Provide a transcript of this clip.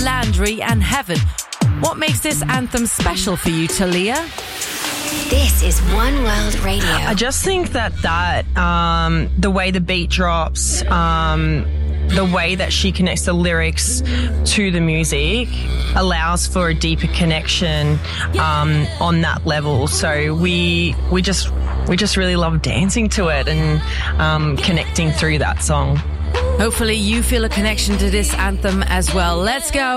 Landry and Heaven. What makes this anthem special for you, Talia? This is One World Radio. I just think that the way the beat drops, the way that she connects the lyrics to the music allows for a deeper connection on that level. So we just really love dancing to it and connecting through that song. Hopefully you feel a connection to this anthem as well. Let's go.